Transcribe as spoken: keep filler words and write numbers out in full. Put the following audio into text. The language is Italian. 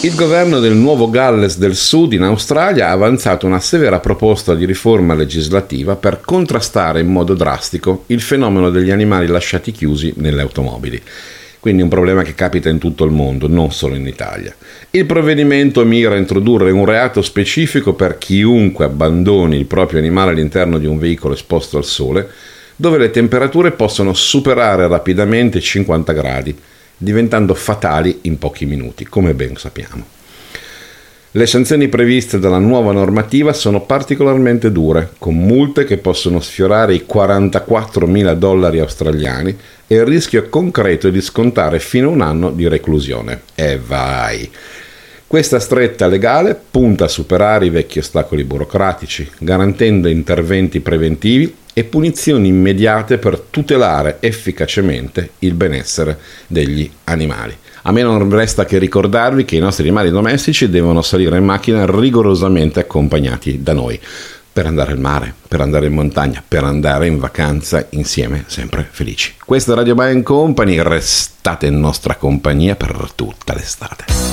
Il governo del Nuovo Galles del Sud in Australia ha avanzato una severa proposta di riforma legislativa per contrastare in modo drastico il fenomeno degli animali lasciati chiusi nelle automobili. Quindi un problema che capita in tutto il mondo, non solo in Italia. Il provvedimento mira a introdurre un reato specifico per chiunque abbandoni il proprio animale all'interno di un veicolo esposto al sole, dove le temperature possono superare rapidamente i cinquanta gradi, diventando fatali in pochi minuti, come ben sappiamo. Le sanzioni previste dalla nuova normativa sono particolarmente dure, con multe che possono sfiorare i quarantaquattromila dollari australiani e il rischio concreto di scontare fino a un anno di reclusione. E vai! Questa stretta legale punta a superare i vecchi ostacoli burocratici, garantendo interventi preventivi e punizioni immediate per tutelare efficacemente il benessere degli animali. A me non resta che ricordarvi che i nostri animali domestici devono salire in macchina rigorosamente accompagnati da noi, per andare al mare, per andare in montagna, per andare in vacanza insieme, sempre felici. Questa è Radio Bye and Company, restate in nostra compagnia per tutta l'estate.